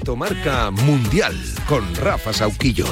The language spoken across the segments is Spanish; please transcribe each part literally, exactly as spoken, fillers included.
Marca Mundial con Rafa Sauquillo.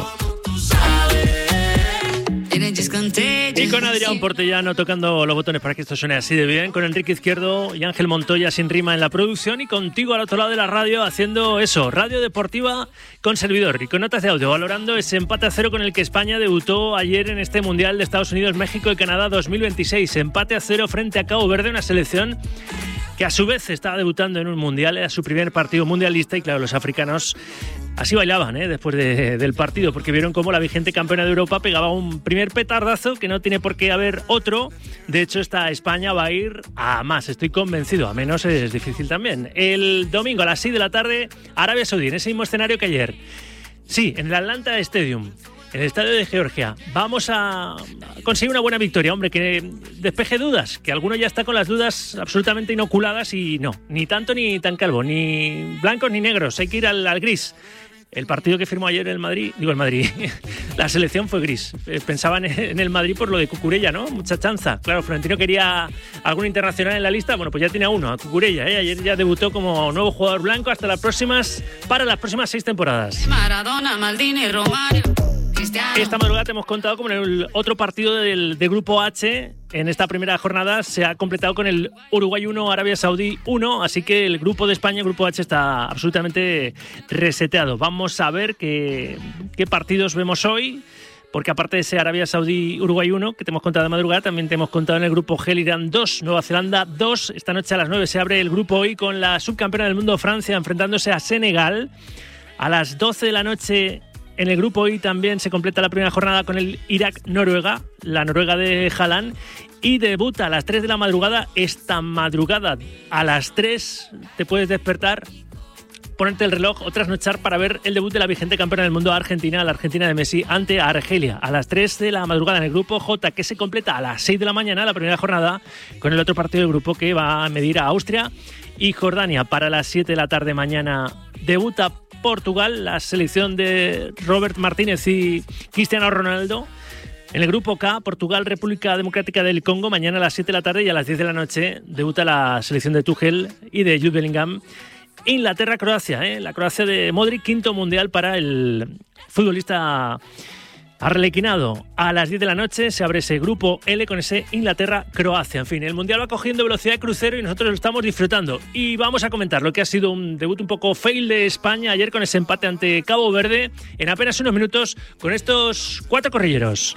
Y con Adrián Portellano tocando los botones para que esto suene así de bien, con Enrique Izquierdo y Ángel Montoya sin rima en la producción, y contigo al otro lado de la radio haciendo eso, radio deportiva con servidor y con notas de audio, valorando ese empate a cero con el que España debutó ayer en este Mundial de Estados Unidos, México y Canadá dos mil veintiséis. Empate a cero frente a Cabo Verde, una selección que a su vez estaba debutando en un Mundial, era su primer partido mundialista, y claro, los africanos así bailaban ¿eh? después de, del partido, porque vieron cómo la vigente campeona de Europa pegaba un primer petardazo que no tiene por qué haber otro. De hecho, esta España va a ir a más, estoy convencido, a menos es difícil también. El domingo a las seis de la tarde, Arabia Saudí, en ese mismo escenario que ayer. Sí, en el Atlanta Stadium, en el estadio de Georgia. Vamos a conseguir una buena victoria, hombre, que despeje dudas, que alguno ya está con las dudas absolutamente inoculadas, y no, ni tanto ni tan calvo, ni blancos ni negros, hay que ir al, al gris. El partido que firmó ayer el Madrid, digo el Madrid, la selección fue gris. Pensaban en el Madrid por lo de Cucurella, ¿no? Mucha chanza. Claro, Florentino quería algún internacional en la lista, bueno, pues ya tiene a uno, a Cucurella, ¿eh? Ayer ya debutó como nuevo jugador blanco hasta las próximas, para las próximas seis temporadas. Maradona, Maldini, Romario. Esta madrugada te hemos contado como en el otro partido del, del Grupo H, en esta primera jornada se ha completado con el Uruguay uno, Arabia Saudí uno, así que el Grupo de España, el Grupo H, está absolutamente reseteado. Vamos a ver qué, qué partidos vemos hoy, porque aparte de ese Arabia Saudí Uruguay uno que te hemos contado de madrugada, también te hemos contado en el Grupo G, Irán dos, Nueva Zelanda dos. Esta noche a las nueve se abre el Grupo hoy con la subcampeona del mundo Francia enfrentándose a Senegal. A las doce de la noche en el Grupo I también se completa la primera jornada con el Irak-Noruega, la Noruega de Haaland, y debuta a las tres de la madrugada. Esta madrugada a las tres te puedes despertar, ponerte el reloj o trasnochar para ver el debut de la vigente campeona del mundo Argentina, la Argentina de Messi, ante Argelia. A las tres de la madrugada en el Grupo J, que se completa a las seis de la mañana, la primera jornada, con el otro partido del grupo que va a medir a Austria y Jordania. Para las siete de la tarde mañana debuta Portugal, la selección de Robert Martínez y Cristiano Ronaldo. En el Grupo K, Portugal, República Democrática del Congo, mañana a las siete de la tarde, y a las diez de la noche debuta la selección de Tuchel y de Jude Bellingham. Inglaterra-Croacia, ¿eh? La Croacia de Modric, quinto mundial para el futbolista arlequinado. A las diez de la noche se abre ese Grupo L con ese Inglaterra-Croacia. En fin, el mundial va cogiendo velocidad de crucero y nosotros lo estamos disfrutando. Y vamos a comentar lo que ha sido un debut un poco fail de España ayer con ese empate ante Cabo Verde en apenas unos minutos con estos cuatro corrilleros.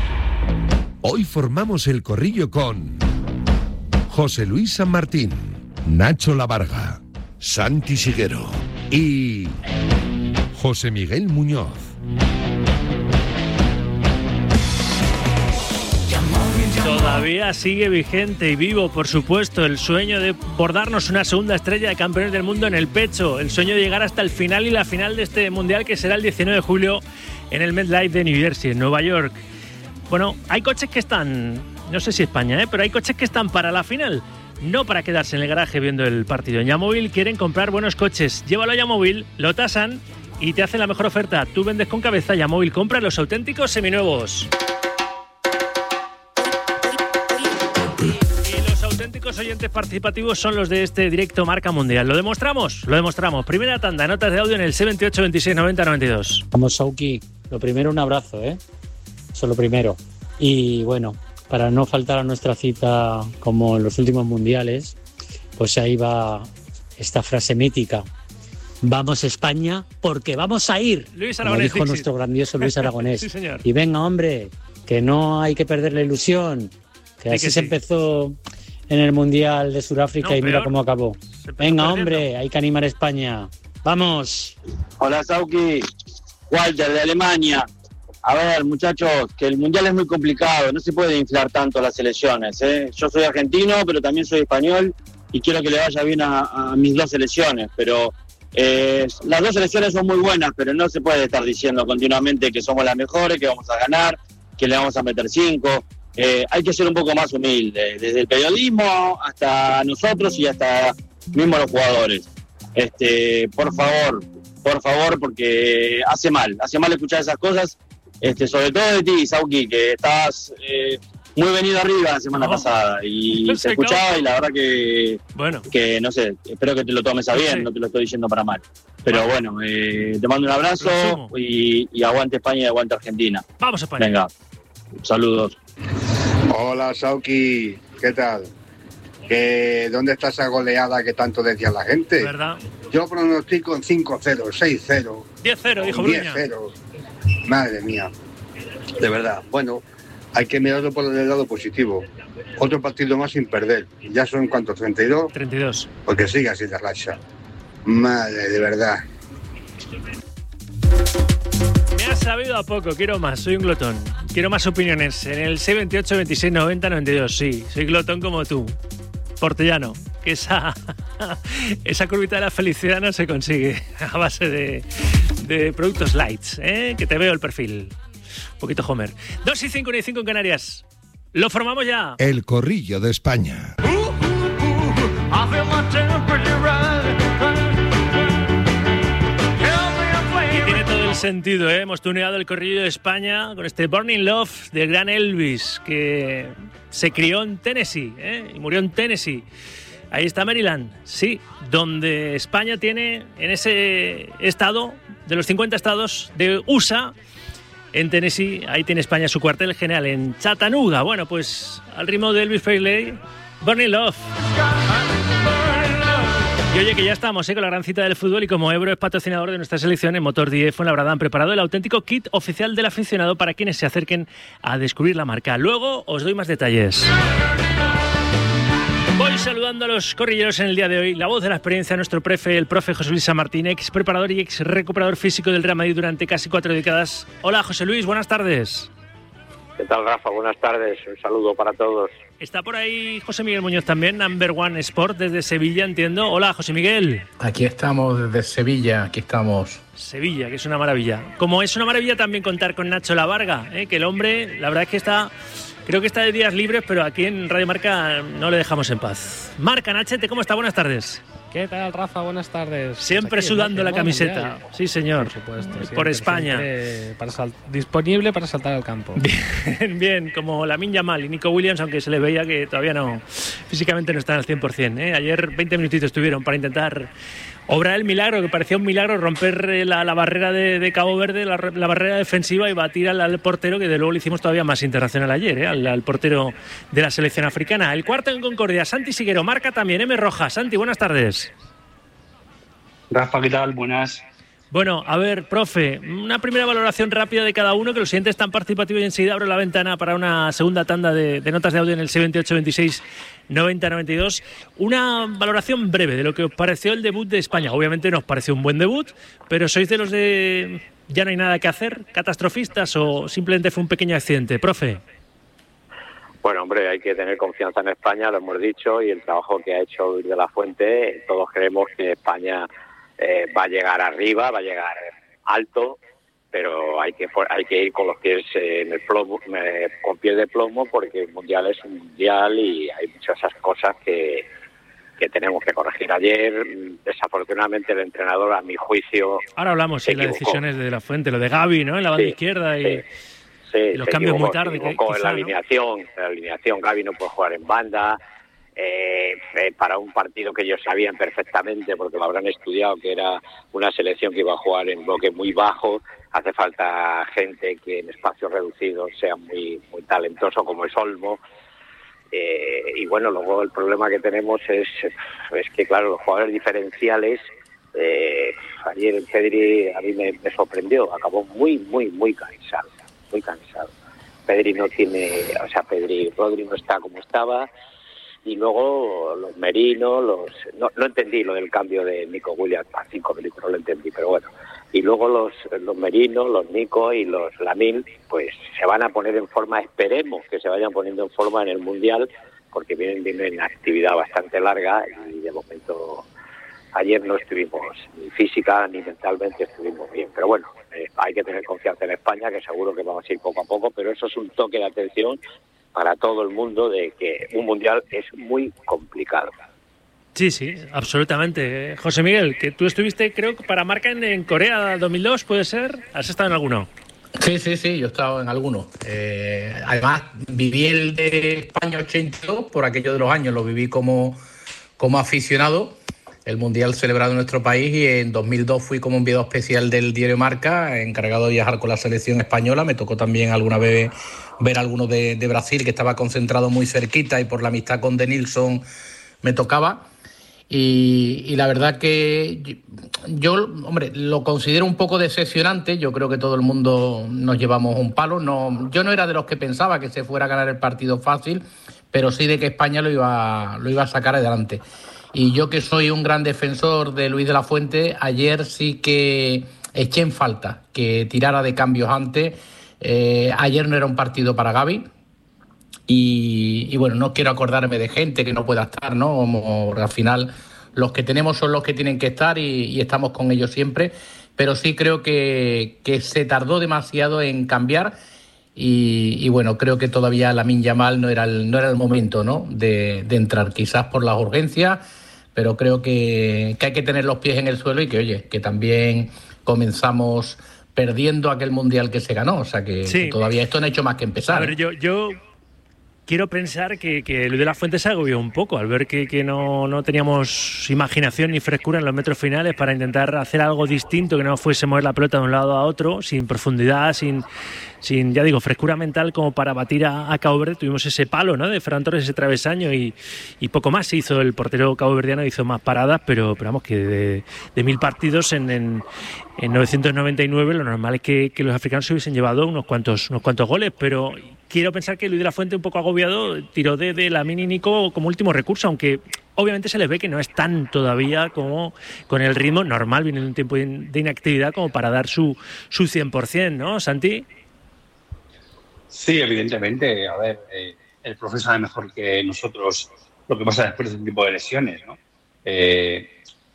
Hoy formamos el corrillo con José Luis San Martín, Nacho Lavarga, Santi Siguero y José Miguel Muñoz. Todavía sigue vigente y vivo, por supuesto, el sueño de bordarnos una segunda estrella de campeones del mundo en el pecho, el sueño de llegar hasta el final y la final de este mundial, que será el diecinueve de julio en el MetLife de New Jersey, en Nueva York. Bueno, hay coches que están, no sé si España, ¿eh? pero hay coches que están para la final, no para quedarse en el garaje viendo el partido. En Yamóvil quieren comprar buenos coches. Llévalo a Yamóvil, lo tasan y te hacen la mejor oferta. Tú vendes con cabeza. Yamóvil, compra los auténticos seminuevos. Auténticos oyentes participativos son los de este directo Marca Mundial. ¿Lo demostramos? Lo demostramos. Primera tanda, notas de audio en el seis ocho, veintiséis, noventa, noventa y dos. Vamos, Sauki. Lo primero, un abrazo, ¿eh? Eso es lo primero. Y bueno, para no faltar a nuestra cita como en los últimos mundiales, pues ahí va esta frase mítica. Vamos España, porque vamos a ir. Luis Aragonés. Como dijo nuestro grandioso Luis Aragonés. Sí, señor. Y venga, hombre, que no hay que perder la ilusión. Que así que se sí. empezó en el Mundial de Sudáfrica no, y mira peor. cómo acabó. Venga, perdiendo. Hombre, hay que animar a España. ¡Vamos! Hola, Sauki. Walter, de Alemania. A ver, muchachos, que el Mundial es muy complicado. No se puede inflar tanto las selecciones, ¿eh? Yo soy argentino, pero también soy español y quiero que le vaya bien a, a mis dos selecciones. Pero eh, las dos selecciones son muy buenas, pero no se puede estar diciendo continuamente que somos las mejores, que vamos a ganar, que le vamos a meter cinco. Eh, hay que ser un poco más humilde, desde el periodismo hasta nosotros y hasta mismo los jugadores. Este, por favor, por favor, porque hace mal, hace mal escuchar esas cosas, este, sobre todo de ti, Sauki, que estás eh, muy venido arriba la semana No. pasada y No se sé escuchaba cómo. y la verdad que, Bueno, que, no sé, espero que te lo tomes a bien, Sí. no te lo estoy diciendo para mal. Pero Vale. bueno, eh, te mando un abrazo Lo asumo. y, y aguante España y aguante Argentina. vamos a España. Venga, saludos. Hola, Sauki, ¿qué tal? ¿Que, ¿Dónde está esa goleada que tanto decía la gente? ¿Verdad? Yo pronostico en cinco cero, seis cero, diez cero, dijo diez Bruña. cero. Madre mía, de verdad. Bueno, hay que mirarlo por el lado positivo. Otro partido más sin perder. Ya son, ¿cuántos? treinta y dos, treinta y dos. porque sigue así de racha. Madre, de verdad. Me has sabido a poco, quiero más, soy un glotón. Quiero más opiniones. En el seis veintiocho, veintiséis, noventa, noventa y dos, sí, soy glotón como tú. Portellano, que esa, esa curvita de la felicidad no se consigue a base de, de productos lights, ¿eh? Que te veo el perfil. Un poquito Homer. dos y cinco, y cinco en Canarias. Lo formamos ya. El Corrillo de España. Y tiene todo el sentido, ¿eh? Hemos tuneado el Corrillo de España con este Burning Love del gran Elvis, que se crió en Tennessee, ¿eh? Y murió en Tennessee. Ahí está Maryland, sí, donde España tiene, en ese estado, de los cincuenta estados de U S A, en Tennessee, ahí tiene España su cuartel general, en Chattanooga. Bueno, pues al ritmo de Elvis Presley, Burning Love. Y oye, que ya estamos ¿eh? con la gran cita del fútbol, y como Ebro es patrocinador de nuestra selección, en Motor diez Fuenlabrada han preparado el auténtico kit oficial del aficionado para quienes se acerquen a descubrir la marca. Luego os doy más detalles. Voy saludando a los corrilleros en el día de hoy. La voz de la experiencia, nuestro prefe, el profe José Luis San Martín, ex preparador y ex recuperador físico del Real Madrid durante casi cuatro décadas. Hola, José Luis, buenas tardes. ¿Qué tal, Rafa? Buenas tardes. Un saludo para todos. Está por ahí José Miguel Muñoz también, Number One Sport, desde Sevilla, entiendo. Hola, José Miguel. Aquí estamos desde Sevilla, aquí estamos. Sevilla, que es una maravilla. Como es una maravilla también contar con Nacho Lavarga, ¿eh? Que el hombre, la verdad es que está, creo que está de días libres, pero aquí en Radio Marca no le dejamos en paz. Marca, Nachete, ¿cómo está? Buenas tardes. ¿Qué tal, Rafa? Buenas tardes. Siempre Pues aquí, sudando ¿no? la camiseta. Mundial. Sí, señor. Por supuesto. Por siempre, España. siempre para sal- disponible para saltar al campo. Bien, bien, como Lamine Yamal y Nico Williams, aunque se le veía que todavía no, físicamente no están al cien por ciento. ¿eh? Ayer veinte minutitos estuvieron para intentar obrar el milagro, que parecía un milagro romper eh, la, la barrera de, de Cabo Verde, la, la barrera defensiva, y batir al, al portero, que de luego le hicimos todavía más internacional ayer, ¿eh? al, al portero de la selección africana. El cuarto en Concordia, Santi Siguero, Marca también, M. Roja. Santi, buenas tardes. Rafa, ¿qué tal? Buenas. Bueno, a ver, profe, una primera valoración rápida de cada uno, que los siguientes están participativos, y enseguida abro la ventana para una segunda tanda de, de notas de audio en el seis veintiocho, veintiséis, noventa, noventa y dos. Una valoración breve de lo que os pareció el debut de España. Obviamente nos pareció un buen debut, pero ¿sois de los de ya no hay nada que hacer, catastrofistas, o simplemente fue un pequeño accidente? Profe. Bueno, hombre, hay que tener confianza en España, lo hemos dicho, y el trabajo que ha hecho Luis de la Fuente. Todos creemos que España eh, va a llegar arriba, va a llegar alto, pero hay que hay que ir con los pies eh, en el plomo, eh, con pies de plomo, porque el mundial es un mundial y hay muchas esas cosas que, que tenemos que corregir. Ayer, desafortunadamente, el entrenador, a mi juicio, Ahora hablamos de las decisiones de la Fuente, lo de Gavi, ¿no? En la banda sí, izquierda y, sí, sí, y los cambios equivocó, muy tarde. Se equivocó quizá, en la ¿no? alineación, en la alineación Gavi no puede jugar en banda. Eh, eh, para un partido que ellos sabían perfectamente, porque lo habrán estudiado, que era una selección que iba a jugar en bloque muy bajo, hace falta gente que en espacios reducidos sea muy muy talentoso, como es Olmo. Eh, y bueno, luego el problema que tenemos es, es que, claro, los jugadores diferenciales, eh, ayer el Pedri a mí me, me sorprendió, acabó muy, muy, muy cansado, muy cansado. Pedri no tiene, o sea, Pedri, Rodri no está como estaba. Y luego los Merino, los no, no entendí lo del cambio de Nico Williams a cinco minutos, no lo entendí, pero bueno. Y luego los, los Merino, los Nico y los Lamine, pues se van a poner en forma, esperemos que se vayan poniendo en forma en el Mundial, porque vienen, vienen en actividad bastante larga y de momento ayer no estuvimos ni física ni mentalmente estuvimos bien. Pero bueno, eh, hay que tener confianza en España, que seguro que vamos a ir poco a poco, pero eso es un toque de atención para todo el mundo, de que un mundial es muy complicado. Sí, sí, absolutamente. José Miguel, que tú estuviste, creo, para Marca en, en Corea dos mil dos, ¿puede ser? ¿Has estado en alguno? Sí, sí, sí, yo he estado en algunos. Eh, además, viví el de España ochenta y dos, por aquello de los años, lo viví como, como aficionado, el Mundial celebrado en nuestro país, y en dos mil dos fui como enviado especial del diario Marca, encargado de viajar con la selección española. Me tocó también alguna vez ver algunos de, de Brasil, que estaba concentrado muy cerquita, y por la amistad con Denilson me tocaba. Y, y la verdad que yo, hombre, lo considero un poco decepcionante. Yo creo que todo el mundo nos llevamos un palo. No, yo no era de los que pensaba que se fuera a ganar el partido fácil, pero sí de que España lo iba, lo iba a sacar adelante. Y yo, que soy un gran defensor de Luis de la Fuente, ayer sí que eché en falta que tirara de cambios antes. Eh, ayer no era un partido para Gavi. Y, y bueno, no quiero acordarme de gente que no pueda estar, ¿no? Como, al final los que tenemos son los que tienen que estar, y, y estamos con ellos siempre, pero sí creo que, que se tardó demasiado en cambiar, y, y bueno, creo que todavía Lamine Yamal no era el, no era el momento, ¿no? de, de entrar, quizás por las urgencias, pero creo que, que hay que tener los pies en el suelo, y que oye, que también comenzamos perdiendo aquel Mundial que se ganó, o sea que, sí, que todavía esto no ha hecho más que empezar. A ver, yo... yo... Quiero pensar que, que Luis de la Fuente se agobió un poco al ver que, que no, no teníamos imaginación ni frescura en los metros finales para intentar hacer algo distinto, que no fuese mover la pelota de un lado a otro, sin profundidad, sin, sin ya digo, frescura mental como para batir a, a Cabo Verde. Tuvimos ese palo, ¿no?, de Ferran Torres, ese travesaño, y, y poco más. Se hizo el portero caboverdiano, hizo más paradas, pero, pero vamos, que de, de mil partidos en, en, en novecientos noventa y nueve lo normal es que, que los africanos se hubiesen llevado unos cuantos, unos cuantos goles, pero quiero pensar que Luis de la Fuente, un poco agobiado, tiró de, de Lamine y Nico como último recurso, aunque obviamente se les ve que no están todavía como con el ritmo normal, viene un tiempo de inactividad como para dar su, su cien por ciento, ¿no, Santi? Sí, evidentemente. A ver, eh, el profe sabe mejor que nosotros lo que pasa después de este tipo de lesiones, ¿no? Eh,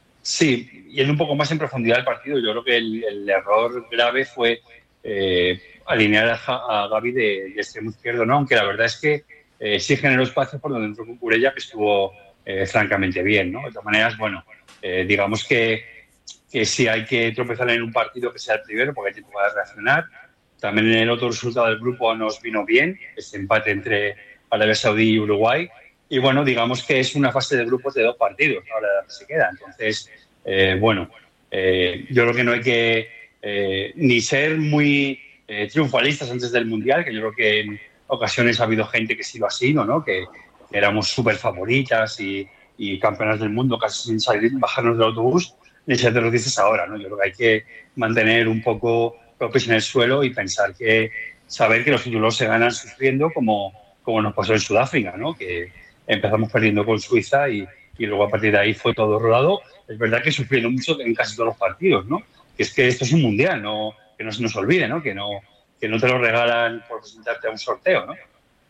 sí, y en un poco más en profundidad el partido, yo creo que el, el error grave fue eh, alinear a, a Gavi de, de extremo izquierdo, ¿no? Aunque la verdad es que eh, sí generó espacios por donde entró Cucurella, que estuvo eh, francamente bien, ¿no? De todas maneras, bueno, eh, digamos que, que si hay que tropezar en un partido, que sea el primero, porque hay tiempo para reaccionar. También en el otro resultado del grupo nos vino bien, este empate entre Arabia Saudí y Uruguay. Y bueno, digamos que es una fase de grupos de dos partidos, ahora se queda. Entonces, eh, bueno, eh, yo creo que no hay que eh, ni ser muy eh, triunfalistas antes del Mundial, que yo creo que en ocasiones ha habido gente que ha sido así, ¿no? ¿no? Que, que éramos súper favoritas y, y campeonas del mundo casi sin salir, bajarnos del autobús, ni ser te lo dices ahora, ¿no? Yo creo que hay que mantener un poco los pies en el suelo y pensar que, saber que los títulos se ganan sufriendo, como, como nos pasó en Sudáfrica, ¿no? Que empezamos perdiendo con Suiza y, y luego a partir de ahí fue todo rodado. Es verdad que sufriendo mucho en casi todos los partidos, ¿no? Que es que esto es un mundial, no, que no se nos olvide, ¿no? Que no, que no te lo regalan por presentarte a un sorteo, ¿no?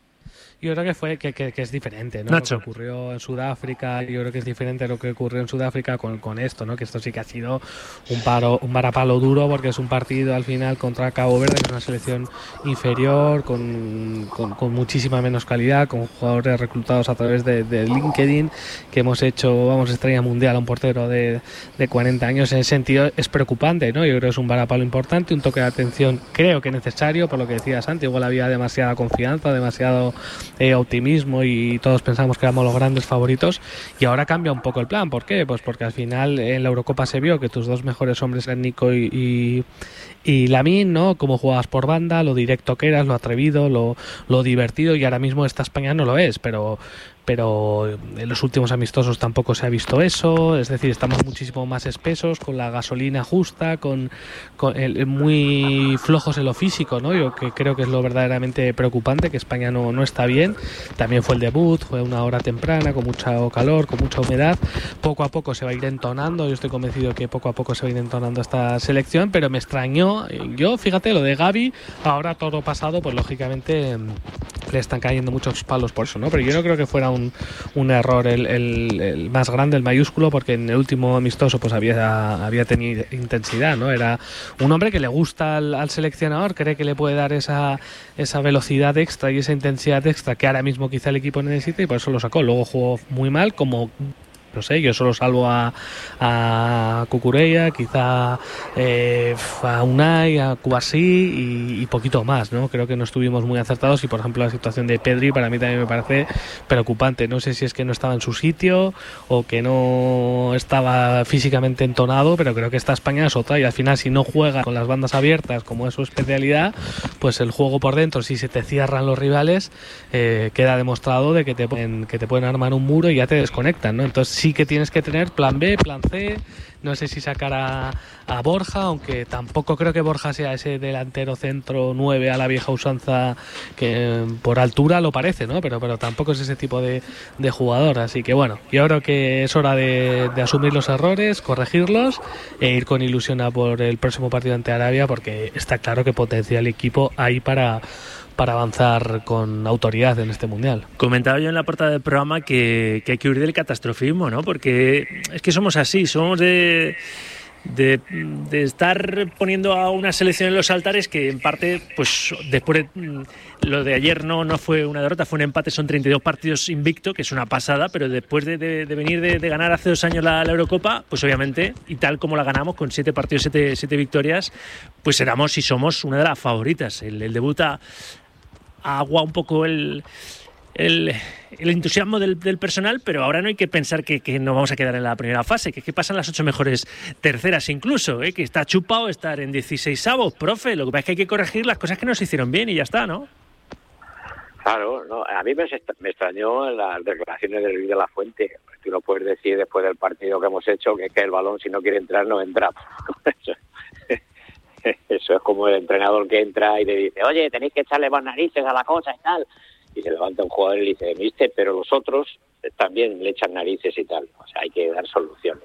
Yo creo que fue que, que, que es diferente, ¿no? Nacho. Lo que ocurrió en Sudáfrica, yo creo que es diferente lo que ocurrió en Sudáfrica con, con esto, ¿no? Que esto sí que ha sido un paro, un varapalo duro, porque es un partido al final contra Cabo Verde, que es una selección inferior, con, con, con muchísima menos calidad, con jugadores reclutados a través de, de LinkedIn, que hemos hecho, vamos, estrella mundial a un portero de, de cuarenta años. En ese sentido es preocupante, ¿no? Yo creo que es un varapalo importante, un toque de atención creo que necesario, por lo que decías antes, igual había demasiada confianza, demasiado Eh, optimismo y todos pensamos que éramos los grandes favoritos, y ahora cambia un poco el plan. ¿Por qué? Pues porque al final en la Eurocopa se vio que tus dos mejores hombres eran Nico y, y, y Lamine, ¿no? Cómo jugabas por banda, lo directo que eras, lo atrevido, lo, lo divertido, y ahora mismo esta España no lo es, pero pero en los últimos amistosos tampoco se ha visto eso. Es decir, estamos muchísimo más espesos, con la gasolina justa, con, con el, muy flojos en lo físico, ¿no? Yo que creo que es lo verdaderamente preocupante, que España no, no está bien. También fue el debut, fue una hora temprana, con mucho calor, con mucha humedad. Poco a poco se va a ir entonando, yo estoy convencido que poco a poco se va a ir entonando esta selección, pero me extrañó. Yo, fíjate, lo de Gavi, ahora todo pasado, pues lógicamente le están cayendo muchos palos por eso, ¿no? Pero yo no creo que fuera un Un, un error el, el, el más grande, el mayúsculo, porque en el último amistoso pues había, había tenido intensidad, ¿no? Era un hombre que le gusta al, al seleccionador, cree que le puede dar esa, esa velocidad extra y esa intensidad extra que ahora mismo quizá el equipo necesita, y por eso lo sacó. Luego jugó muy mal, como no sé, yo solo salvo a, a Cucurella, quizá eh, a Unai, a Kouassi y, y poquito más, ¿no? Creo que no estuvimos muy acertados y, por ejemplo, la situación de Pedri para mí también me parece preocupante. No sé si es que no estaba en su sitio o que no estaba físicamente entonado, pero creo que esta España es otra y al final si no juega con las bandas abiertas como es su especialidad, pues el juego por dentro, si se te cierran los rivales, eh, queda demostrado de que te pueden, que te pueden armar un muro y ya te desconectan, ¿no? Entonces sí que tienes que tener plan B, plan C. No sé si sacar a, a Borja, aunque tampoco creo que Borja sea ese delantero centro nueve a la vieja usanza que por altura lo parece, ¿no? Pero, pero tampoco es ese tipo de, de jugador. Así que bueno, yo creo que es hora de, de asumir los errores, corregirlos e ir con ilusión a por el próximo partido ante Arabia, porque está claro que potencial equipo hay para... para avanzar con autoridad en este Mundial. Comentaba yo en la portada del programa que, que hay que huir del catastrofismo, ¿no? Porque es que somos así, somos de, de, de estar poniendo a una selección en los altares que en parte, pues después de, lo de ayer no, no fue una derrota, fue un empate, son treinta y dos partidos invicto, que es una pasada, pero después de, de, de venir de, de ganar hace dos años la, la Eurocopa, pues obviamente, y tal como la ganamos, con siete partidos, siete, siete victorias, pues éramos y somos una de las favoritas. El, el debut a agua un poco el, el, el entusiasmo del, del personal, pero ahora no hay que pensar que, que nos vamos a quedar en la primera fase, que, que pasan las ocho mejores terceras incluso, ¿eh? Que está chupado estar en dieciseisavos, profe, lo que pasa es que hay que corregir las cosas que no se hicieron bien y ya está, ¿no? Claro, no, a mí me, me extrañó las declaraciones de Luis de la Fuente. Tú no puedes decir después del partido que hemos hecho que es que el balón si no quiere entrar no entra. Eso es como el entrenador que entra y le dice, oye, tenéis que echarle más narices a la cosa y tal. Y se levanta un jugador y le dice, mister, pero los otros también le echan narices y tal. O sea, hay que dar soluciones.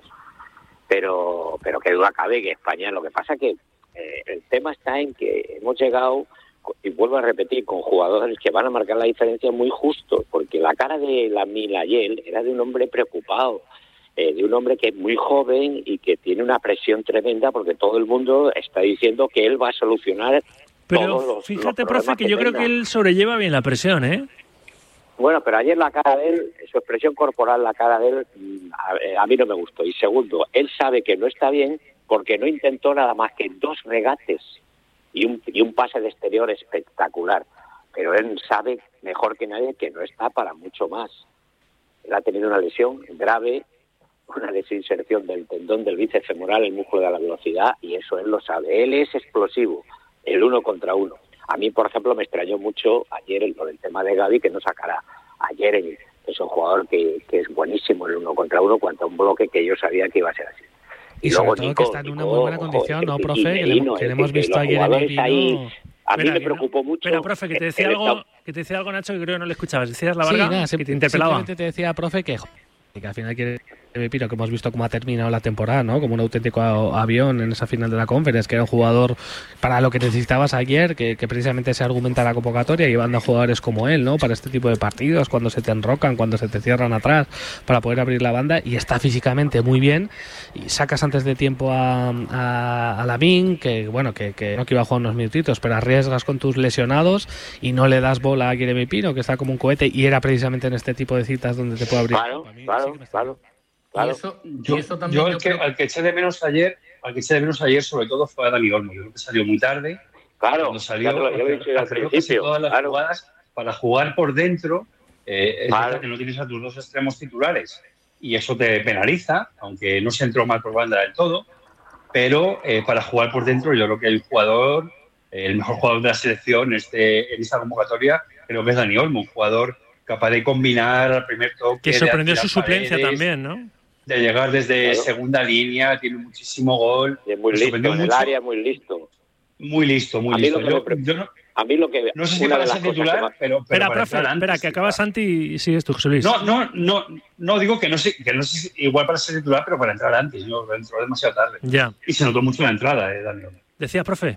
Pero pero qué duda cabe que España, lo que pasa que eh, el tema está en que hemos llegado, y vuelvo a repetir, con jugadores que van a marcar la diferencia muy justo, porque la cara de Lamine Yamal era de un hombre preocupado. Eh, de un hombre que es muy joven y que tiene una presión tremenda porque todo el mundo está diciendo que él va a solucionar pero todos los fíjate, los profe, que, que yo tenga. creo que él sobrelleva bien la presión, ¿eh? Bueno, pero ayer la cara de él, su expresión corporal, la cara de él, a, a mí no me gustó. Y segundo, él sabe que no está bien porque no intentó nada más que dos regates y un, y un pase de exterior espectacular. Pero él sabe mejor que nadie que no está para mucho más. Él ha tenido una lesión grave, una desinserción del tendón del bíceps femoral, el músculo de la velocidad, y eso él lo sabe. Él es explosivo, el uno contra uno. A mí, por ejemplo, me extrañó mucho ayer el, el tema de Gavi, que no sacará ayer. El, es un jugador que, que es buenísimo el uno contra uno, cuanto a un bloque que yo sabía que iba a ser así. Y, y luego sobre todo Nico, que está en una muy buena condición, joder, ¿no, profe? Que, Merino, que le hemos visto ayer en el ahí. A mí espera, me preocupó no. mucho. Pero, profe, que te decía algo, está... que te decía algo, Nacho, que creo que no le escuchabas. Decías la sí, verdad, nada, que te interpelaba. Simplemente te decía, profe, que, que al final quiere... Me piro que hemos visto cómo ha terminado la temporada, ¿no? Como un auténtico avión en esa final de la Conference, que era un jugador para lo que necesitabas ayer, que, que precisamente se argumenta la convocatoria, llevando a jugadores como él, ¿no? Para este tipo de partidos, cuando se te enrocan, cuando se te cierran atrás, para poder abrir la banda, y está físicamente muy bien, y sacas antes de tiempo a, a, a Lamine, que bueno, que, que no que iba a jugar unos minutitos, pero arriesgas con tus lesionados y no le das bola a Jeremy Pino, que está como un cohete, y era precisamente en este tipo de citas donde te puede abrir. Claro, mí, claro, sí claro. Claro. Y eso, yo, y eso también yo, el yo que, creo... al que eché de menos ayer, al que eché de menos ayer sobre todo fue a Dani Olmo. Yo creo que salió muy tarde. Claro, cuando salió, ya lo, yo lo he dicho al principio. Todas las claro. jugadas para jugar por dentro, eh, es claro. verdad que no tienes a tus dos extremos titulares y eso te penaliza, aunque no se entró mal por banda del todo. Pero eh, para jugar por dentro, yo creo que el jugador, eh, el mejor jugador de la selección este, en esta convocatoria, creo que es Dani Olmo, un jugador capaz de combinar al primer toque. Que sorprendió su suplencia paredes, también, ¿no? De llegar desde claro. segunda línea, tiene muchísimo gol. Y es muy listo, en mucho. el área muy listo. Muy listo, muy a listo. Mí lo que yo, me... yo no, a mí lo que... No sé si para ser titular, más... pero, pero espera, profe, espera, antes, que acaba Santi y sigues tú, José Luis. No, no, no, no digo que no sé, que no sé si igual para ser titular, pero para entrar antes. Yo entró demasiado tarde. Ya. Y se notó mucho la entrada, eh, Daniel. Decías, profe.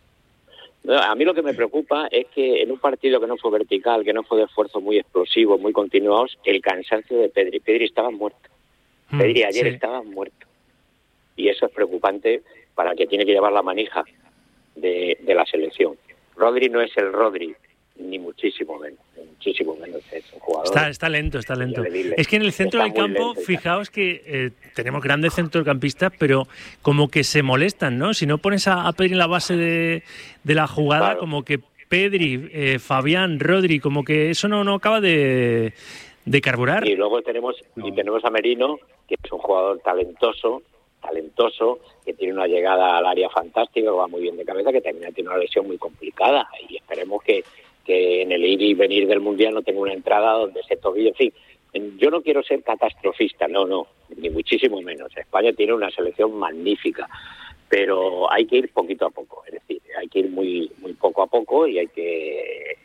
No, a mí lo que me preocupa es que en un partido que no fue vertical, que no fue de esfuerzos muy explosivos, muy continuados, el cansancio de Pedri. Pedri estaba muerto. Mm, Pedri ayer sí. estaba muerto. Y eso es preocupante para el que tiene que llevar la manija de, de la selección. Rodri no es el Rodri ni muchísimo menos, ni muchísimo menos. Es un jugador. Está, está lento, está lento. Es que en el centro del campo, fijaos que eh, tenemos grandes centrocampistas, pero como que se molestan, ¿no? Si no pones a, a Pedri en la base de, de la jugada, claro. Como que Pedri, eh, Fabián, Rodri, como que eso no, no acaba de, de carburar. Y luego tenemos, no. y tenemos a Merino, que es un jugador talentoso, talentoso, que tiene una llegada al área fantástica, que va muy bien de cabeza, que también tiene una lesión muy complicada, y esperemos que, que en el ir y venir del Mundial no tenga una entrada donde se tobillo, en fin. Yo no quiero ser catastrofista, no, no, ni muchísimo menos. España tiene una selección magnífica, pero hay que ir poquito a poco, es decir, hay que ir muy muy poco a poco y hay que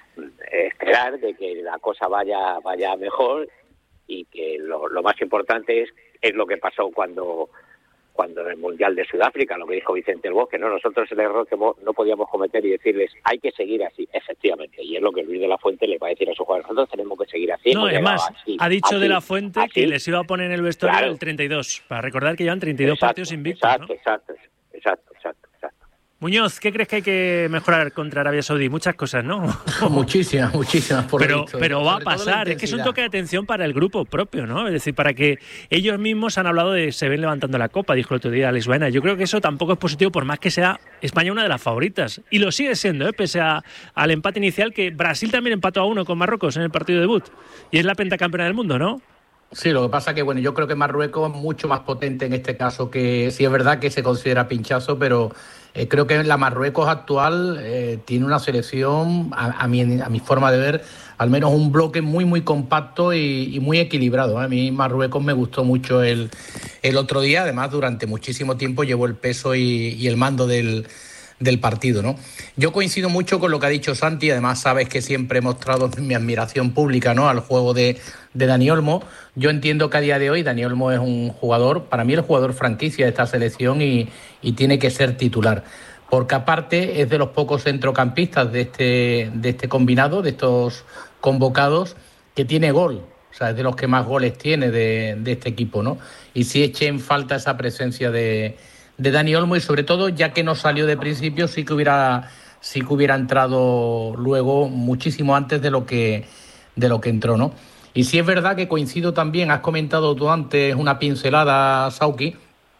esperar de que la cosa vaya vaya mejor, y que lo, lo más importante es es lo que pasó cuando cuando en el Mundial de Sudáfrica, lo que dijo Vicente El Bosque, no, nosotros el error que no podíamos cometer y decirles hay que seguir así, efectivamente, y es lo que Luis de la Fuente le va a decir a sus jugadores, nosotros tenemos que seguir así. No, es más, así, ha dicho así, de la Fuente así, que les iba a poner en el vestuario claro. el treinta y dos, para recordar que llevan treinta y dos exacto, partidos invictos, exacto, ¿no? Exacto, exacto, exacto, exacto. Muñoz, ¿qué crees que hay que mejorar contra Arabia Saudí? Muchas cosas, ¿no? muchísimas, muchísimas. Por pero visto, pero va a pasar. Es que es un toque de atención para el grupo propio, ¿no? Es decir, para que ellos mismos han hablado de se ven levantando la copa, dijo el otro día Alex Baena. Yo creo que eso tampoco es positivo, por más que sea España una de las favoritas. Y lo sigue siendo, ¿eh? Pese a, al empate inicial, que Brasil también empató a uno con Marruecos en el partido debut. Y es la pentacampeona del mundo, ¿no? Sí, lo que pasa que, bueno, yo creo que Marruecos es mucho más potente en este caso, que sí es verdad que se considera pinchazo, pero eh, creo que la Marruecos actual eh, tiene una selección, a, a, mi, a mi forma de ver, al menos un bloque muy, muy compacto y, y muy equilibrado. A mí Marruecos me gustó mucho el, el otro día, además durante muchísimo tiempo llevó el peso y, y el mando del... del partido, ¿no? Yo coincido mucho con lo que ha dicho Santi, además sabes que siempre he mostrado mi admiración pública, ¿no?, al juego de, de Dani Olmo. Yo entiendo que a día de hoy Dani Olmo es un jugador, para mí el jugador franquicia de esta selección y, y tiene que ser titular, porque aparte es de los pocos centrocampistas de este, de este combinado, de estos convocados, que tiene gol. O sea, es de los que más goles tiene de, de este equipo, ¿no? Y sí eché en falta esa presencia de de Dani Olmo, y sobre todo, ya que no salió de principio, sí que hubiera sí que hubiera entrado luego muchísimo antes de lo que de lo que entró, ¿no? Y sí es verdad que coincido también, has comentado tú antes una pincelada, Sauki,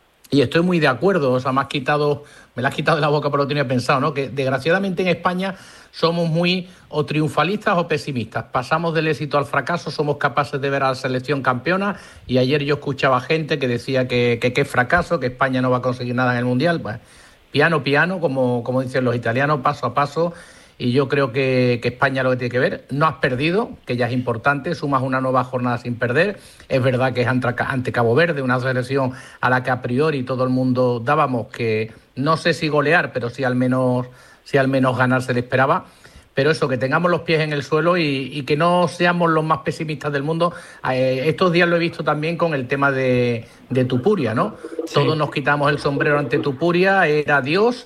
y estoy muy de acuerdo, o sea, me has quitado, me la has quitado de la boca, pero lo tenía pensado, ¿no? Que desgraciadamente en España somos muy o triunfalistas o pesimistas. Pasamos del éxito al fracaso, somos capaces de ver a la selección campeona, y ayer yo escuchaba gente que decía que que qué fracaso, que España no va a conseguir nada en el Mundial. Pues piano, piano, como, como dicen los italianos, paso a paso. Y yo creo que, que España lo que tiene que ver, no has perdido, que ya es importante, sumas una nueva jornada sin perder. Es verdad que es ante Cabo Verde, una selección a la que a priori todo el mundo dábamos que, no sé si golear, pero sí al menos, sí al menos ganar se le esperaba. Pero eso, que tengamos los pies en el suelo y, y que no seamos los más pesimistas del mundo. Eh, estos días lo he visto también con el tema de, de Tupuria, ¿no? Sí. Todos nos quitamos el sombrero ante Tupuria, era Dios,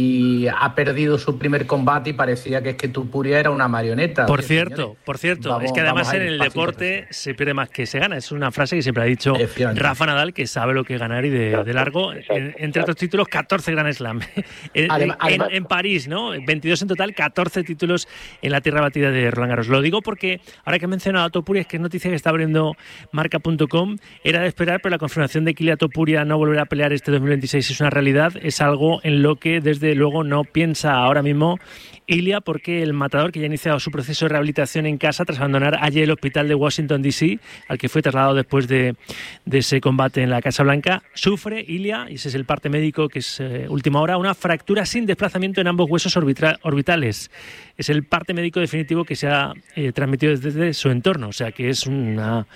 y ha perdido su primer combate y parecía que es que Tupuria era una marioneta. Por cierto, señores, por cierto, vamos, es que además en el deporte pasito. Se pierde más que se gana. Es una frase que siempre ha dicho Rafa Nadal, que sabe lo que ganar y de, de largo. En, entre otros títulos, catorce Grand Slam. en, además, en, además, en París, ¿no? veintidós en total, catorce títulos en la tierra batida de Roland Garros. Lo digo porque ahora que he mencionado a Topuria, es que es noticia que está abriendo marca punto com, era de esperar, pero la confirmación de que Ilia Topuria no volverá a pelear este dos mil veintiséis es una realidad. Es algo en lo que desde Desde luego no piensa ahora mismo Ilia, porque el matador, que ya ha iniciado su proceso de rehabilitación en casa tras abandonar ayer el hospital de Washington D C, al que fue trasladado después de, de ese combate en la Casa Blanca, sufre Ilia, y ese es el parte médico que es eh, última hora, una fractura sin desplazamiento en ambos huesos orbitra- orbitales. Es el parte médico definitivo que se ha eh, transmitido desde su entorno, o sea que es una...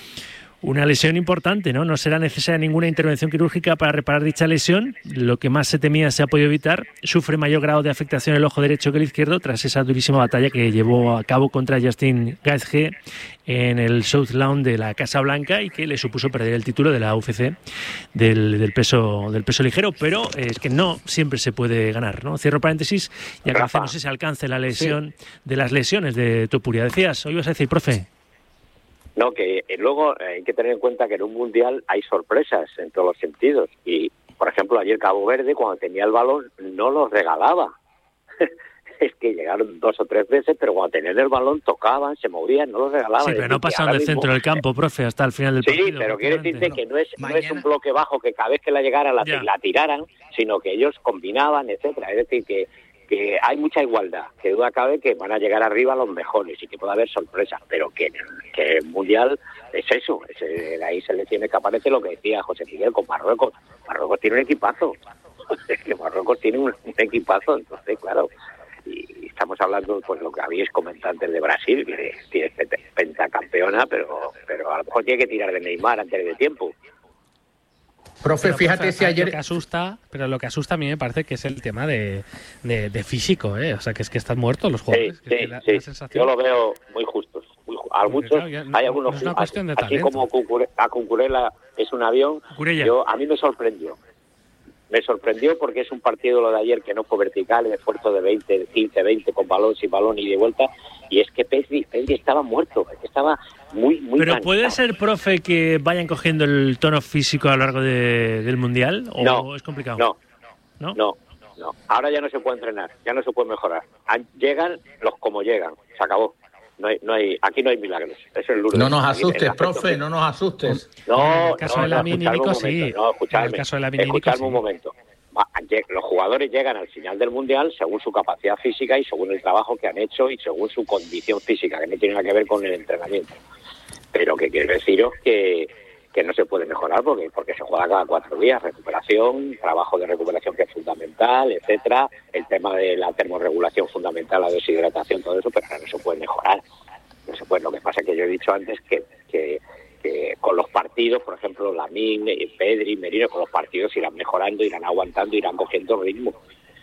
Una lesión importante, ¿no? No será necesaria ninguna intervención quirúrgica para reparar dicha lesión. Lo que más se temía se ha podido evitar. Sufre mayor grado de afectación el ojo derecho que el izquierdo tras esa durísima batalla que llevó a cabo contra Justin Gaethje en el South Lawn de la Casa Blanca y que le supuso perder el título de la U F C del, del peso del peso ligero. Pero es que no siempre se puede ganar, ¿no? Cierro paréntesis y acá no sé si alcance la lesión sí. de las lesiones de Topuria. Decías, hoy ibas a decir, profe. No, que luego hay que tener en cuenta que en un mundial hay sorpresas en todos los sentidos. Y, por ejemplo, ayer Cabo Verde, cuando tenía el balón, no lo regalaba. es que llegaron dos o tres veces, pero cuando tenían el balón tocaban, se movían, no los regalaban. Sí, pero no pasaban del mismo... centro del campo, profe, hasta el final del sí, partido. Sí, pero quiere decirte no. que no es, Mañana... no es un bloque bajo que cada vez que la llegara la, la tiraran, sino que ellos combinaban, etcétera. Es decir, que, que hay mucha igualdad, que duda cabe que van a llegar arriba los mejores y que puede haber sorpresas, pero que, que el Mundial es eso, es, hay selecciones que aparece lo que decía José Miguel con Marruecos. Marruecos tiene un equipazo, es que Marruecos tiene un, un equipazo, entonces claro, y estamos hablando pues lo que habéis comentado antes de Brasil, que tiene pentacampeona, pero, pero a lo mejor tiene que tirar de Neymar antes de tiempo. Profe, pero, fíjate profe, si ayer... Lo que asusta, pero lo que asusta a mí me parece que es el tema de, de, de físico, ¿eh? O sea, que es que están muertos los jugadores. Sí, que sí, es que la, sí. La sensación... Yo lo veo muy justos. Muy ju- a muchos, claro, ya no, hay algunos... No es una cuestión de así talento. como Cucure, a Cucurella es un avión, Cucurella. yo a mí me sorprendió. Me sorprendió porque es un partido lo de ayer que no fue vertical, el esfuerzo de veinte, quince, veinte con balón, sin balón y de vuelta, y es que Pedri, Pedri estaba muerto, estaba muy, muy Pero cansado. ¿puede ser, profe, que vayan cogiendo el tono físico a lo largo de, del Mundial? ¿O no, es complicado? No, no, no, no. Ahora ya no se puede entrenar, ya no se puede mejorar. Llegan los como llegan, se acabó. No hay, no hay, aquí no hay milagros. Eso es Lourdes. No nos Aquí, asustes, profe, que... no nos asustes. No, en el caso no, de la no, Nico sí. No, escuchadme, en el caso de la Nico, escuchadme sí. un momento. Los jugadores llegan al final del Mundial según su capacidad física y según el trabajo que han hecho y según su condición física, que no tiene nada que ver con el entrenamiento. Pero que quiero deciros que, que no se puede mejorar porque, porque se juega cada cuatro días, recuperación, trabajo de recuperación que es fundamental, etcétera, el tema de la termorregulación fundamental, la deshidratación, todo eso, pero no se puede mejorar. No se puede. Lo que pasa es que yo he dicho antes que, que, que con los partidos, por ejemplo, Lamine, Pedri, Merino, con los partidos irán mejorando, irán aguantando, irán cogiendo ritmo.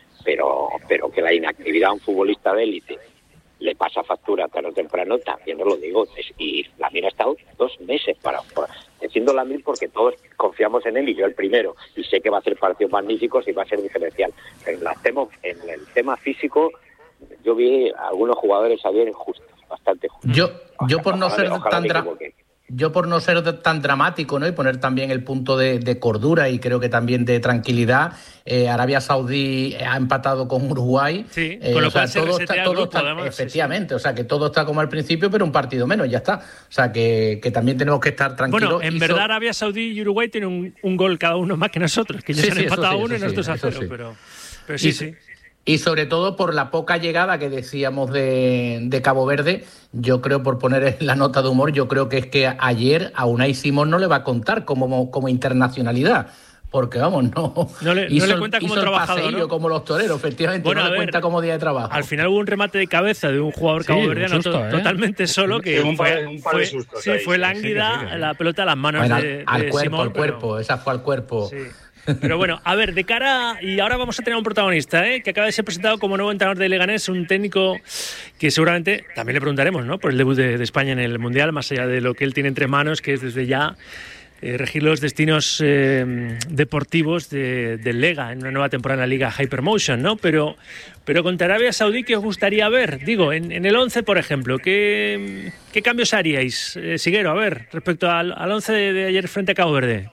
Pero, pero que la inactividad a un futbolista de élite le pasa factura tarde o temprano, también os lo digo. Y Lamine ha estado dos meses para, para diciendo Lamine porque todos confiamos en él y yo el primero. Y sé que va a hacer partidos magníficos y va a ser diferencial. Pero en, la tema, en el tema físico, yo vi a algunos jugadores ayer injustos. Bastante justo. Yo, yo por no ojalá, ser ojalá tan dra- yo por no ser tan dramático, ¿no? Y poner también el punto de, de cordura y creo que también de tranquilidad, eh, Arabia Saudí ha empatado con Uruguay. Sí, eh, con lo o sea, cual se todo resetea está, el todo grupo, está, además, efectivamente, sí, sí. O sea, que todo está como al principio, pero un partido menos, ya está. O sea, que, que también tenemos que estar tranquilos. Bueno, en y verdad so- Arabia Saudí y Uruguay tienen un, un gol cada uno más que nosotros, que ellos Sí, han sí, empatado sí, uno y sí, nosotros a eso cero, sí. pero, pero sí, Y- sí. Y sobre todo por la poca llegada que decíamos de, de Cabo Verde, yo creo, por poner la nota de humor, yo creo que es que ayer a Unai Simón no le va a contar como, como internacionalidad. Porque, vamos, no... No le, no hizo le el- cuenta como hizo el trabajador, paseillo ¿no? como los toreros, efectivamente, Bueno, no a le ver, cuenta como día de trabajo. Al final hubo un remate de cabeza de un jugador Sí, caboverdiano un susto, to- ¿eh? totalmente solo que Sí, un par fue, de- un par de fue- sustos sí, ahí, fue sí, lánguida sí, sí, sí. la pelota a las manos Bueno, de, al, al de cuerpo, Simón, al pero- cuerpo, esa fue al cuerpo. Sí. Pero bueno, a ver, de cara, y ahora vamos a tener un protagonista, ¿eh? Que acaba de ser presentado como nuevo entrenador de Leganés, un técnico que seguramente también le preguntaremos, ¿no? Por el debut de, de España en el Mundial, más allá de lo que él tiene entre manos, que es desde ya eh, regir los destinos eh, deportivos de, del Lega en una nueva temporada en la Liga Hypermotion, ¿no? Pero, pero contra Arabia Saudí, ¿qué os gustaría ver? Digo, en, en el once, por ejemplo, ¿qué, qué cambios haríais, eh, Siguero? A ver, respecto al, al once de, de ayer frente a Cabo Verde.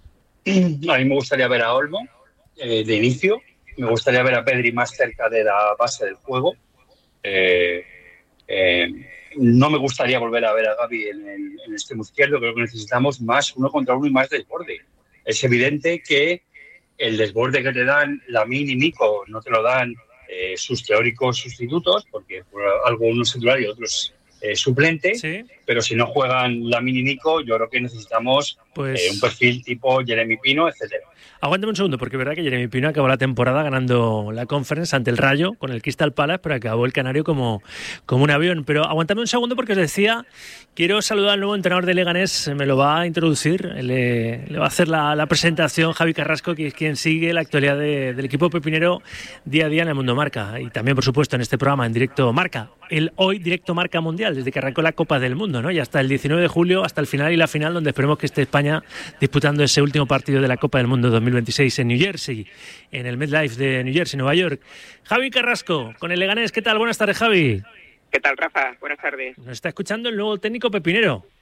A mí me gustaría ver a Olmo eh, de inicio, me gustaría ver a Pedri más cerca de la base del juego. Eh, eh, no me gustaría volver a ver a Gavi en el, en el extremo izquierdo, creo que necesitamos más uno contra uno y más desborde. Es evidente que el desborde que te dan Lamine y Nico no te lo dan eh, sus teóricos sustitutos, porque por algo uno es titular y otros eh, suplente, Sí. pero si no juegan Lamine y Nico, yo creo que necesitamos Pues- eh, un perfil tipo Jeremy Pino, etcétera. Aguántame un segundo, porque es verdad que Jeremy Pino acabó la temporada ganando la Conference ante el Rayo con el Crystal Palace, pero acabó el Canario como, como un avión. Pero aguántame un segundo porque os decía, quiero saludar al nuevo entrenador de Leganés, me lo va a introducir, le, le va a hacer la, la presentación Javi Carrasco, que es quien sigue la actualidad de, del equipo pepinero día a día en el Mundo Marca. Y también, por supuesto, en este programa en directo Marca, el hoy directo Marca Mundial, desde que arrancó la Copa del Mundo, ¿no? Y hasta el diecinueve de julio, hasta el final y la final, donde esperemos que esté España disputando ese último partido de la Copa del Mundo dos mil veintiséis en New Jersey, en el MetLife de New Jersey, Nueva York. Javi Carrasco, con el Leganés. ¿Qué tal? Buenas tardes, Javi. ¿Qué tal, Rafa? Buenas tardes. Nos está escuchando el nuevo técnico pepinero.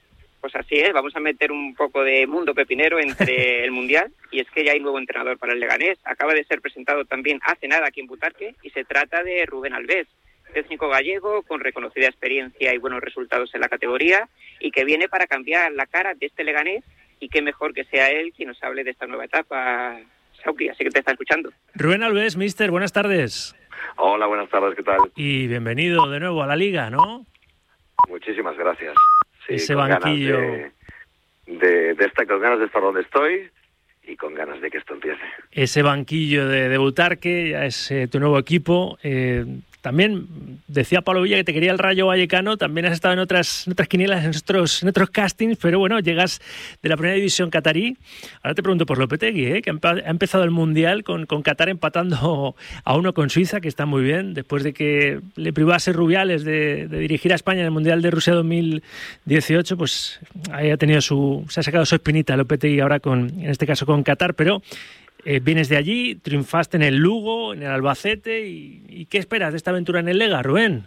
pues así es, vamos a meter un poco de mundo pepinero entre el Mundial, y es que ya hay nuevo entrenador para el Leganés. Acaba de ser presentado también hace nada aquí en Butarque, y se trata de Rubén Albés, técnico gallego con reconocida experiencia y buenos resultados en la categoría, y que viene para cambiar la cara de este Leganés, y qué mejor que sea él quien nos hable de esta nueva etapa, Sauki, así que te está escuchando. Rubén Albés, mister, buenas tardes. Hola, buenas tardes, ¿qué tal? Y bienvenido de nuevo a la Liga, ¿no? Muchísimas gracias. Sí, ese con banquillo... Ganas de, de, de estar, con ganas de estar donde estoy y con ganas de que esto empiece. Ese banquillo de, de Butarque, ya es eh, tu nuevo equipo. Eh, también decía Pablo Villa que te quería el Rayo Vallecano, también has estado en otras, en otras quinielas, en otros, en otros castings, pero bueno, llegas de la primera división catarí. Ahora te pregunto por Lopetegui, ¿eh? que ha empezado el Mundial con, con Qatar empatando a uno con Suiza, que está muy bien, después de que le privase Rubiales de, de dirigir a España en el Mundial de Rusia dos mil dieciocho, pues ahí ha tenido su, se ha sacado su espinita Lopetegui ahora con, en este caso con Qatar, pero Eh, vienes de allí, triunfaste en el Lugo, en el Albacete, y, y ¿qué esperas de esta aventura en el Lega, Rubén?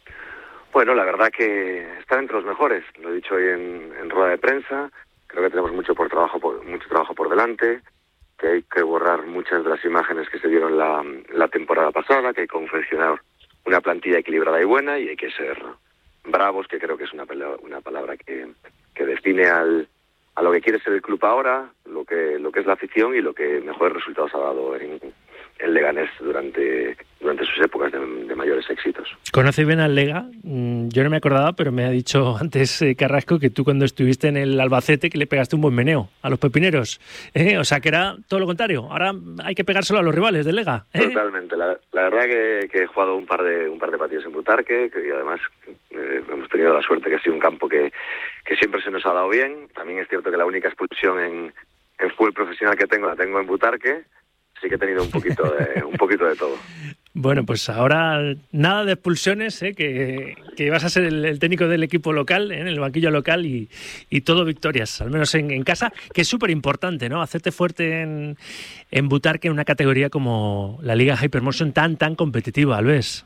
Bueno, la verdad que están entre los mejores, lo he dicho hoy en, en rueda de prensa, creo que tenemos mucho por trabajo por, mucho trabajo por delante, que hay que borrar muchas de las imágenes que se dieron la, la temporada pasada, que hay que confeccionar una plantilla equilibrada y buena, y hay que ser bravos, que creo que es una, una palabra que, que define al a lo que quiere ser el club ahora, lo que lo que es la afición y lo que mejores resultados ha dado en, en Leganés durante durante sus épocas de, de mayores éxitos. ¿Conoces bien al Lega? Yo no me acordaba, pero me ha dicho antes eh, Carrasco que tú cuando estuviste en el Albacete que le pegaste un buen meneo a los pepineros. ¿eh? O sea, que era todo lo contrario. Ahora hay que pegárselo a los rivales del Lega. ¿eh? Totalmente. La, la verdad que, que he jugado un par de un par de partidos en Butarque, que y además eh, hemos tenido la suerte que ha sido un campo que, que siempre se nos ha dado bien. También es cierto que la única expulsión en, en fútbol profesional que tengo la tengo en Butarque. Sí que he tenido un poquito de un poquito de todo. Bueno, pues ahora nada de expulsiones, ¿eh? que, que vas a ser el, el técnico del equipo local, ¿eh? en el banquillo local, y, y todo victorias, al menos en, en casa, que es súper importante, ¿no? Hacerte fuerte en, en Butarque en una categoría como la Liga Hypermotion tan, tan competitiva, Alves.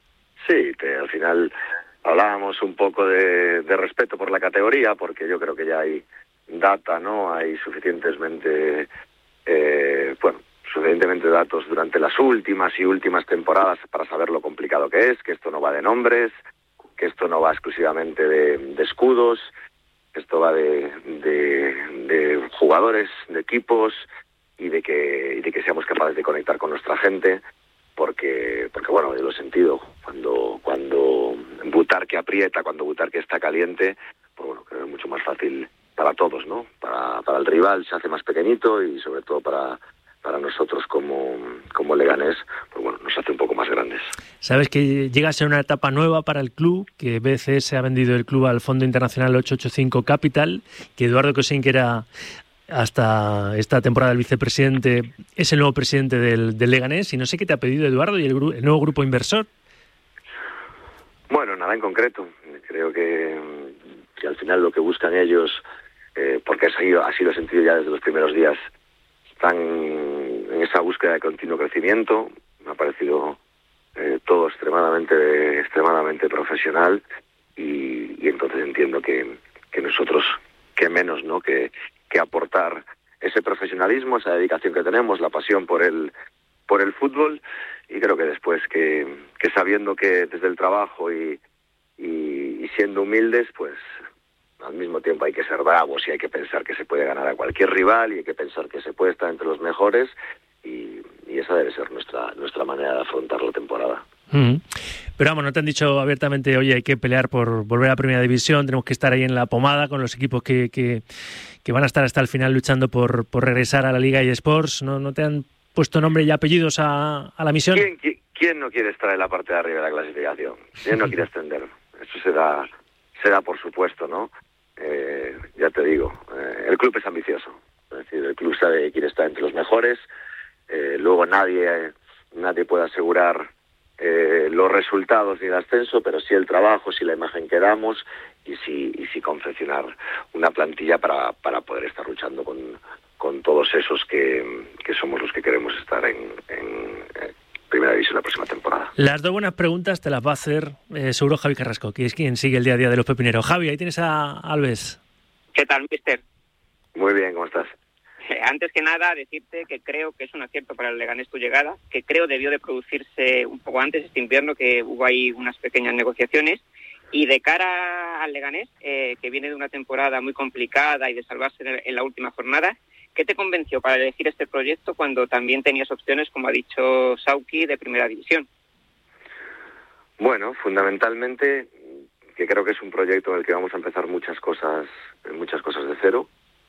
Sí, te, al final hablábamos un poco de, de respeto por la categoría, porque yo creo que ya hay data, ¿no? Hay suficientemente, eh, bueno, suficientemente datos durante las últimas y últimas temporadas para saber lo complicado que es, que esto no va de nombres, que esto no va exclusivamente de, de escudos, que esto va de, de, de jugadores, de equipos, y de que y de que seamos capaces de conectar con nuestra gente, porque porque bueno, yo lo he sentido, cuando cuando Butarque aprieta, cuando Butarque está caliente, pues bueno, creo que es mucho más fácil para todos, ¿no? Para, para el rival se hace más pequeñito, y sobre todo para para nosotros como, como Leganés, pues bueno, nos hace un poco más grandes. Sabes que llegas a una etapa nueva para el club, que B C S ha vendido el club al Fondo Internacional ocho ocho cinco Capital, que Eduardo Cosín, que era hasta esta temporada el vicepresidente, es el nuevo presidente del, del Leganés, y no sé qué te ha pedido Eduardo y el, el nuevo grupo inversor. Bueno, nada en concreto. Creo que, que al final lo que buscan ellos, eh, porque ha sido, ha sido sentido ya desde los primeros días, están en esa búsqueda de continuo crecimiento. Me ha parecido eh, todo extremadamente extremadamente profesional, y, y entonces entiendo que, que nosotros, que menos, ¿no? que, que aportar ese profesionalismo, esa dedicación que tenemos, la pasión por el por el fútbol, y creo que después que, que sabiendo que desde el trabajo y, y, y siendo humildes, pues al mismo tiempo hay que ser bravos, y hay que pensar que se puede ganar a cualquier rival, y hay que pensar que se puede estar entre los mejores, y, y esa debe ser nuestra nuestra manera de afrontar la temporada. Mm. Pero vamos, no te han dicho abiertamente, oye, hay que pelear por volver a Primera División, tenemos que estar ahí en la pomada con los equipos que, que, que van a estar hasta el final luchando por, por regresar a la Liga eSports, ¿no? ¿No te han puesto nombre y apellidos a, a la misión? ¿Quién, quién, ¿Quién no quiere estar en la parte de arriba de la clasificación? ¿Quién no quiere ascender? Eso se da, se da por supuesto, ¿no? Eh, ya te digo, eh, el club es ambicioso, es decir, el club sabe que quiere estar entre los mejores, eh, luego nadie nadie puede asegurar eh, los resultados ni el ascenso, pero sí el trabajo, sí la imagen que damos, y sí, y sí confeccionar una plantilla para, para poder estar luchando con, con todos esos que, que somos los que queremos estar en, en, en Primera División la próxima temporada. Las dos buenas preguntas te las va a hacer eh, seguro Javi Carrasco, que es quien sigue el día a día de los pepineros. Javi, ahí tienes a Alves. ¿Qué tal, mister? Muy bien, ¿cómo estás? Antes que nada, decirte que creo que es un acierto para el Leganés tu llegada, que creo debió de producirse un poco antes este invierno, que hubo ahí unas pequeñas negociaciones. Y de cara al Leganés, eh, que viene de una temporada muy complicada y de salvarse en, el, en la última jornada, ¿qué te convenció para elegir este proyecto cuando también tenías opciones, como ha dicho Sauki, de primera división? Bueno, fundamentalmente que creo que es un proyecto en el que vamos a empezar muchas cosas, muchas cosas de cero.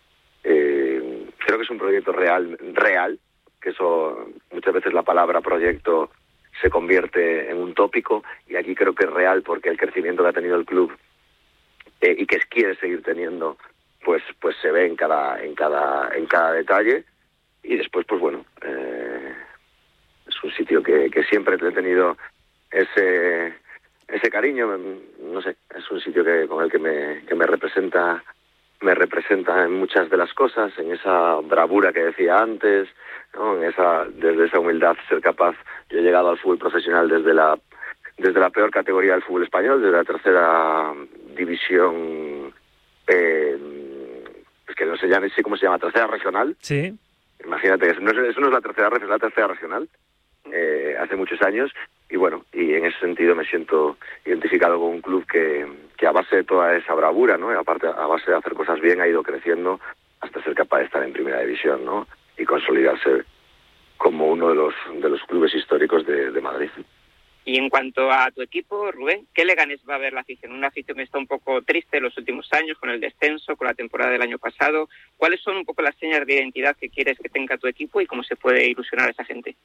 Eh, creo que es un proyecto real, real, que eso muchas veces la palabra proyecto se convierte en un tópico, y aquí creo que es real porque el crecimiento que ha tenido el club eh, y que quiere seguir teniendo, pues pues se ve en cada en cada en cada detalle. Y después, pues bueno, eh, es un sitio que, que siempre he tenido ese ese cariño, no sé, es un sitio que con el que me que me representa me representa en muchas de las cosas, en esa bravura que decía antes, ¿no? En esa, desde esa humildad, ser capaz. Yo he llegado al fútbol profesional desde la desde la peor categoría del fútbol español, desde la tercera división, eh, es que no sé ya ni sé cómo se llama, tercera regional. Sí. Imagínate, eso no es, eso no es la tercera regional, es la tercera regional, eh, hace muchos años. Y bueno, y en ese sentido me siento identificado con un club que, que a base de toda esa bravura, ¿no? Y aparte a base de hacer cosas bien, ha ido creciendo hasta ser capaz de estar en primera división, ¿no? Y consolidarse como uno de los de los clubes históricos de, de Madrid. Y en cuanto a tu equipo, Rubén, ¿qué Leganés va a ver la afición? Una afición que está un poco triste en los últimos años, con el descenso, con la temporada del año pasado. ¿Cuáles son un poco las señas de identidad que quieres que tenga tu equipo y cómo se puede ilusionar a esa gente?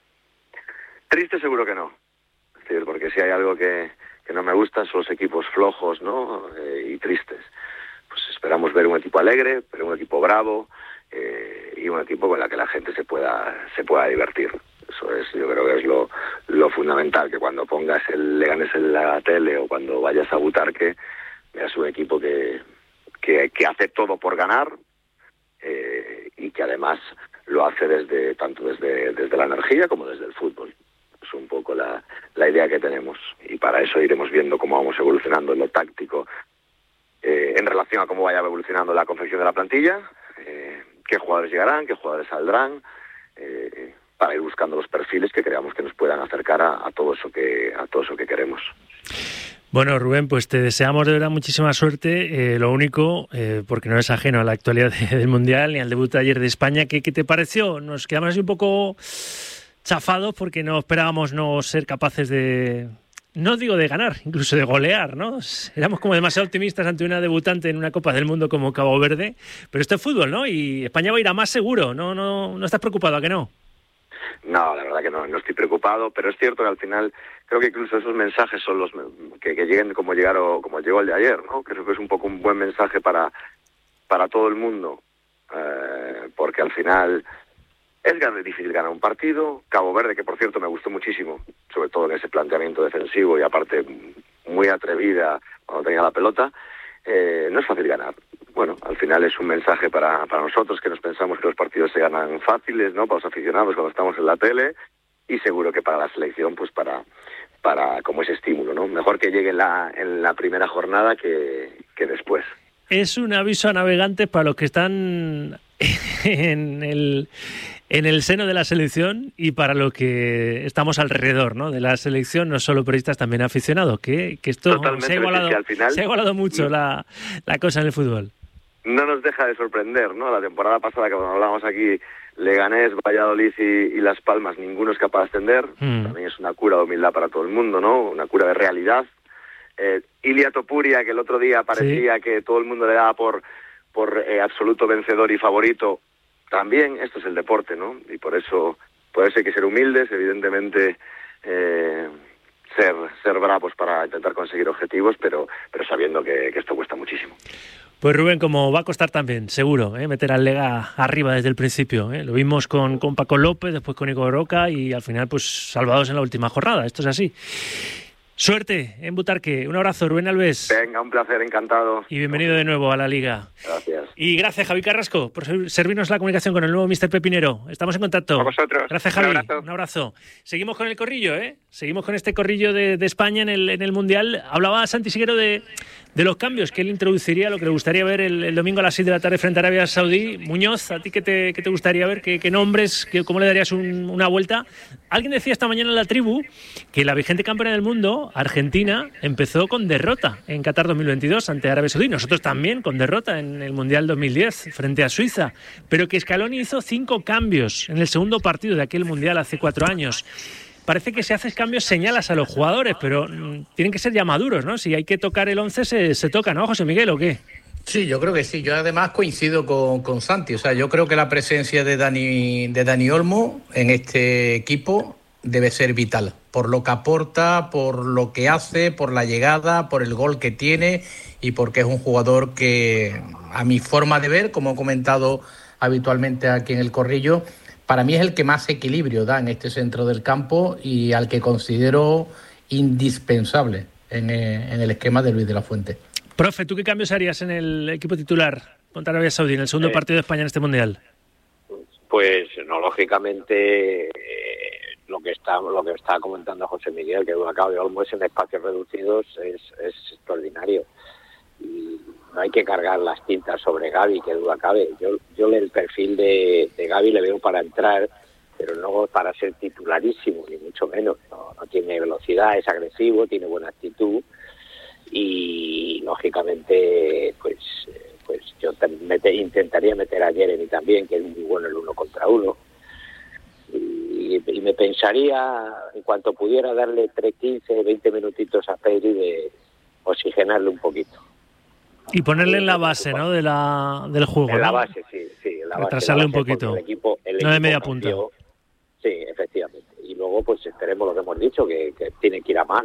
Triste seguro que no. Es decir, porque si hay algo que, que no me gusta son los equipos flojos, ¿no? Eh, y tristes. Pues esperamos ver un equipo alegre, pero un equipo bravo, eh, y un equipo con el que la gente se pueda se pueda divertir. Eso es, yo creo que es lo, lo fundamental, que cuando pongas el Leganés en la tele o cuando vayas a Butarque, veas un equipo que, que, que hace todo por ganar, eh, y que además lo hace desde tanto desde, desde la energía como desde el fútbol. Es un poco la, la idea que tenemos, y para eso iremos viendo cómo vamos evolucionando en lo táctico, eh, en relación a cómo vaya evolucionando la confección de la plantilla, eh, qué jugadores llegarán, qué jugadores saldrán, eh, para ir buscando los perfiles que creamos que nos puedan acercar a, a todo eso que a todo eso que queremos. Bueno, Rubén, pues te deseamos de verdad muchísima suerte. Eh, lo único, eh, porque no es ajeno a la actualidad de, del Mundial ni al debut de ayer de España, ¿qué, qué te pareció? Nos quedamos así un poco chafados porque no esperábamos no ser capaces de, no digo de ganar, incluso de golear, ¿no? Éramos como demasiado optimistas ante una debutante en una Copa del Mundo como Cabo Verde, pero esto es fútbol, ¿no? Y España va a ir a más seguro, ¿no? ¿No, no estás preocupado, a que no? No, la verdad que no, no estoy preocupado, pero es cierto que al final creo que incluso esos mensajes son los que, que lleguen como llegaron, como llegó el de ayer, ¿no? Creo que es un poco un buen mensaje para para todo el mundo, eh, porque al final es difícil ganar un partido. Cabo Verde, que por cierto me gustó muchísimo, sobre todo en ese planteamiento defensivo y aparte muy atrevida cuando tenía la pelota, eh, no es fácil ganar. Bueno, al final es un mensaje para, para nosotros que nos pensamos que los partidos se ganan fáciles, ¿no? Para los aficionados cuando estamos en la tele, y seguro que para la selección, pues para para como ese estímulo, ¿no? Mejor que llegue en la, en la primera jornada que, que después. Es un aviso a navegantes para los que están en el, en el seno de la selección y para los que estamos alrededor, ¿no? De la selección, no solo periodistas, también aficionados, que, que esto Totalmente, se ha igualado, que al final, se ha igualado mucho la, la cosa en el fútbol. No nos deja de sorprender, ¿no? La temporada pasada que hablábamos aquí, Leganés, Valladolid y, y Las Palmas, ninguno es capaz de ascender. Mm. También es una cura de humildad para todo el mundo, ¿no? Una cura de realidad. Eh, Ilia Topuria, que el otro día parecía sí. que todo el mundo le daba por, por eh, absoluto vencedor y favorito, también esto es el deporte, ¿no? Y por eso, por eso hay que ser humildes, evidentemente, eh, ser ser bravos para intentar conseguir objetivos, pero pero sabiendo que, que esto cuesta muchísimo. Pues Rubén, como va a costar también, seguro, ¿eh? meter al Lega arriba desde el principio. ¿eh? Lo vimos con, con Paco López, después con Igor Roca y al final pues salvados en la última jornada. Esto es así. Suerte en Butarque. Un abrazo, Rubén Alves. Venga, un placer, encantado. Y bienvenido de nuevo a la Liga. Gracias. Y gracias, Javi Carrasco, por servirnos la comunicación con el nuevo míster Pepinero. Estamos en contacto. A vosotros. Gracias, Javi. Un abrazo. Un abrazo. Seguimos con el corrillo, ¿eh? Seguimos con este corrillo de, de España en el, en el Mundial. Hablaba Santi Siguero de, de los cambios que él introduciría, lo que le gustaría ver el, el domingo a las seis de la tarde frente a Arabia Saudí. Muñoz, ¿a ti qué te, qué te gustaría ver? ¿Qué, qué nombres? Qué, ¿Cómo le darías un, una vuelta? Alguien decía esta mañana en la tribu que la vigente campeona del mundo, Argentina, empezó con derrota en Qatar dos mil veintidós ante Arabia Saudí. Nosotros también con derrota en el Mundial dos mil diez frente a Suiza. Pero que Scaloni hizo cinco cambios en el segundo partido de aquel Mundial hace cuatro años. Parece que si haces cambios señalas a los jugadores, pero mmm, tienen que ser ya maduros, ¿no? Si hay que tocar el once, se, se toca, ¿no, José Miguel, o qué? Sí, yo creo que sí. Yo además coincido con, con Santi. O sea, yo creo que la presencia de Dani, de Dani Olmo en este equipo debe ser vital. Por lo que aporta, por lo que hace, por la llegada, por el gol que tiene y porque es un jugador que, a mi forma de ver, como he comentado habitualmente aquí en el corrillo, para mí es el que más equilibrio da en este centro del campo y al que considero indispensable en, en el esquema de Luis de la Fuente. Profe, ¿tú qué cambios harías en el equipo titular contra Arabia Saudí en el segundo eh, partido de España en este Mundial? Pues, no, lógicamente, eh, lo que está lo que está comentando José Miguel, que acaba de Olmo en espacios reducidos es, es extraordinario. Y no hay que cargar las tintas sobre Gavi, que duda cabe. Yo, yo el perfil de, de Gavi le veo para entrar, pero no para ser titularísimo, ni mucho menos. No, no tiene velocidad, es agresivo, tiene buena actitud y, lógicamente, pues pues yo te, mete, intentaría meter a Jeremy también, que es muy bueno el uno contra uno. Y, y me pensaría, en cuanto pudiera, darle tres, quince, veinte minutitos a Pedri de oxigenarle un poquito. Y ponerle en la base, ¿no? De la, del juego. En la ¿no? base, sí, sí. En la base, retrasarle la base, un poquito. El equipo, el no equipo de media cambió. punta. Sí, efectivamente. Y luego, pues esperemos lo que hemos dicho, que, que tiene que ir a más.